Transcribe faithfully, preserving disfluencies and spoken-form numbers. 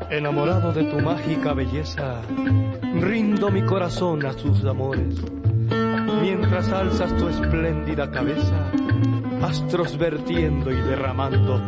Enamorado de tu mágica belleza, rindo mi corazón a sus amores. Mientras alzas tu espléndida cabeza, astros vertiendo y derramando